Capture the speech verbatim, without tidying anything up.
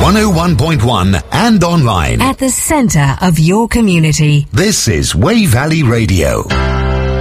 one oh one point one and online. At the centre of your community. This is Way Valley Radio.